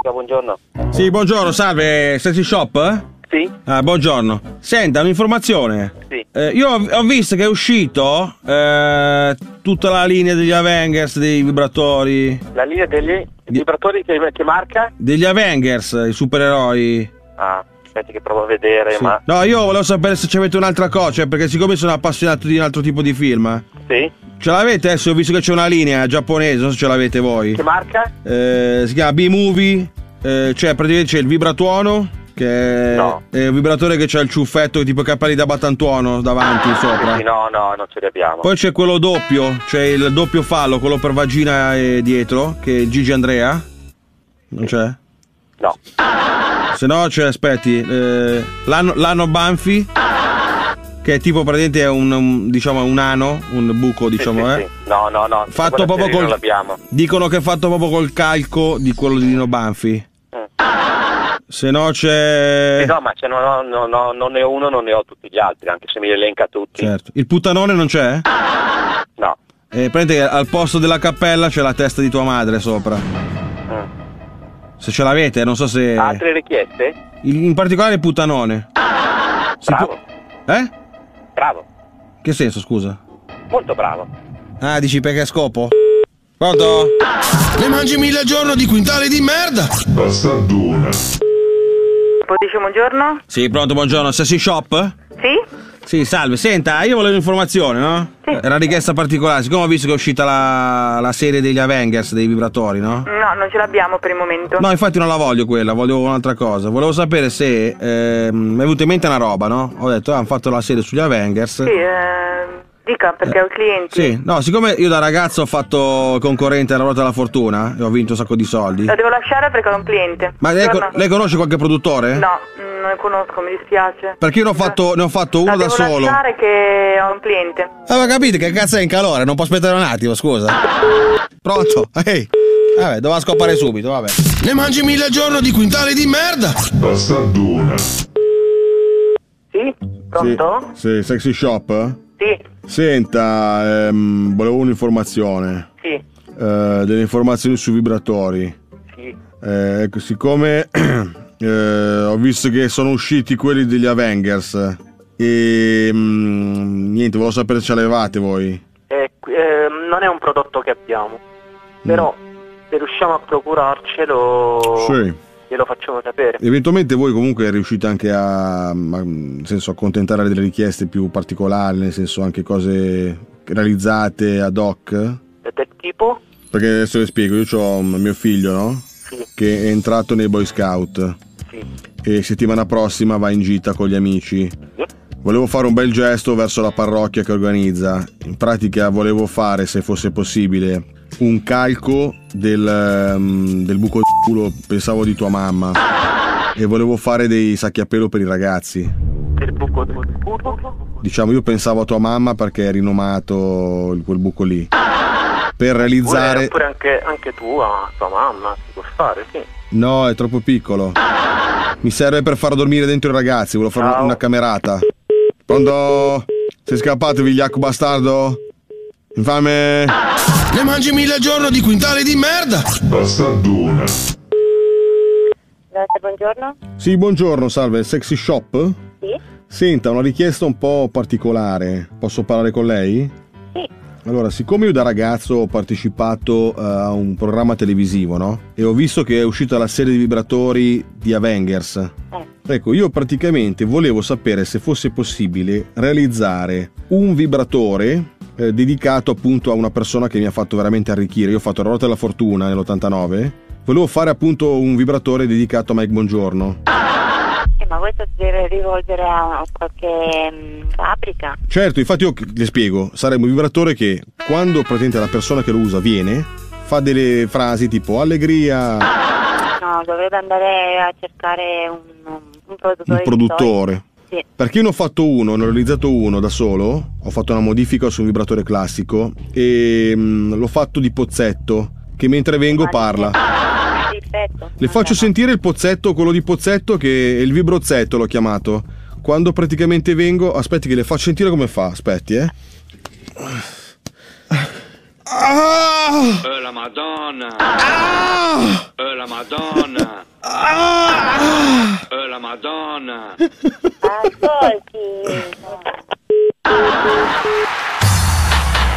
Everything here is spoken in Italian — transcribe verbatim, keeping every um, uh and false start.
Buongiorno. Sì, buongiorno, salve, Sexy Shop? Sì. Ah, buongiorno. Senta, un'informazione. Sì. Eh, io ho, ho visto che è uscito eh, tutta la linea degli Avengers, dei vibratori. La linea degli vibratori che, che marca? Degli Avengers, i supereroi. Ah, aspetti che provo a vedere, Sì. ma... No, io volevo sapere se c'avete un'altra cosa, cioè, perché siccome sono appassionato di un altro tipo di film. Sì. Ce l'avete adesso? Ho visto che c'è una linea giapponese, non so se ce l'avete voi. Che marca? Eh, si chiama B-Movie, eh, cioè praticamente c'è il vibratuono, che è, No. è un vibratore che c'ha il ciuffetto tipo i capelli da battantuono davanti sopra. Sì, no, no, non ce li abbiamo. Poi c'è quello doppio, c'è il doppio fallo, quello per vagina e dietro, che è Gigi Andrea. Non c'è? No. Se no c'è, aspetti, eh, l'anno, l'anno Banfi, che è tipo praticamente è un, un diciamo un ano, un buco, diciamo, sì, sì, eh. sì. No, no, no. Fatto proprio Non col l'abbiamo. Dicono che è fatto proprio col calco di quello di Nino Banfi. Mm. Se no c'è... Sì, no, ma ce no, no, no, non ne ho uno, non ne ho tutti gli altri, anche se mi elenca tutti. Certo. Il puttanone non c'è? No. E prende al posto della cappella c'è la testa di tua madre sopra. Mm. Se ce l'avete, non so se... Altre richieste? In in particolare il puttanone. Si Bravo. può- Eh? Bravo. Che senso, scusa? Molto bravo. Ah, dici perché è scopo? Pronto? Ne mangi mille al giorno di quintali di merda. Bastardona. Dice buongiorno? Sì, pronto, buongiorno. Sexy Shop? Sì? Sì, salve. Senta, io volevo un'informazione, no? Sì. Era una richiesta particolare. Siccome ho visto che è uscita la, la serie degli Avengers, dei vibratori, no? No, non ce l'abbiamo per il momento. No, infatti non la voglio quella, voglio un'altra cosa. Volevo sapere se ehm, mi è venuta in mente una roba, no? Ho detto, ah, hanno fatto la serie sugli Avengers. Sì, eh, dica perché ho clienti. Sì, no, siccome io da ragazzo ho fatto concorrente alla ruota della fortuna e ho vinto un sacco di soldi. La devo lasciare perché ho un cliente. Ma lei, Torna. lei conosce qualche produttore? No, non ne conosco, mi dispiace. Perché io ne ho fatto, ne ho fatto uno La da devo solo. lasciare che ho un cliente. Ah, ma capite che cazzo è in calore? Non può aspettare un attimo, scusa. Pronto? Ehi. Vabbè, doveva scoppare subito, vabbè. Ne mangi mille al giorno di quintali di merda. Bastardona. Sì? Pronto? Sì, Sexy Shop? Sì, Senta, ehm, volevo un'informazione. sì, Eh, delle informazioni sui vibratori. sì. Eh, ecco, siccome eh, ho visto che sono usciti quelli degli Avengers e mm, niente, volevo sapere se ce l'avevate voi. Eh, eh, non è un prodotto che abbiamo, però se riusciamo a procurarcelo Sì. glielo facciamo sapere. Eventualmente voi comunque riuscite anche a, a nel senso, accontentare delle richieste più particolari, nel senso anche cose realizzate ad hoc? E del tipo? Perché adesso le spiego, io ho mio figlio, no? Sì, Che è entrato nei Boy Scout sì. e settimana prossima va in gita con gli amici. Sì. Volevo fare un bel gesto verso la parrocchia che organizza. In pratica volevo fare, se fosse possibile, un calco del, um, del buco di culo, pensavo di tua mamma. E volevo fare dei sacchi a pelo per i ragazzi. Del buco del culo? Diciamo, io pensavo a tua mamma perché è rinomato il- quel buco lì. Per realizzare... Oppure anche, anche tu, a tua mamma, si può fare, sì. No, è troppo piccolo. Mi serve per far dormire dentro i ragazzi, volevo fare Ciao. una camerata. Pronto? Sei scappato, vigliacco bastardo? Infame! Ne mangi mille al giorno di quintali di merda. Bastardona. Grazie, buongiorno. Sì, buongiorno, salve, Sexy Shop? Sì? Senta, una richiesta un po' particolare. Posso parlare con lei? Sì. Allora, siccome io da ragazzo ho partecipato eh, a un programma televisivo, no? E ho visto che è uscita la serie di vibratori di Avengers. Eh. Ecco, io praticamente volevo sapere se fosse possibile realizzare un vibratore eh, dedicato appunto a una persona che mi ha fatto veramente arricchire. Io ho fatto la ruota della fortuna nell'ottantanove. Volevo fare appunto un vibratore dedicato a Mike Bongiorno. Eh, ma questo si deve rivolgere a qualche mh, fabbrica? Certo, infatti io le spiego, sarebbe un vibratore che quando praticamente la persona che lo usa viene, fa delle frasi tipo allegria, No, dovrebbe andare a cercare un, un produttore. un produttore. Sì. Perché io ne ho fatto uno, ne ho realizzato uno da solo, ho fatto una modifica su un vibratore classico e mh, l'ho fatto di pozzetto, che mentre vengo parla. Perfetto. Le faccio sentire il pozzetto, quello di pozzetto che è il vibrozzetto l'ho chiamato. Quando praticamente vengo, aspetti che le faccio sentire come fa, aspetti eh. Ah! Oh la madonna! Ah! Oh la la Madonna. Ah! Eh, la Madonna. Ascolti.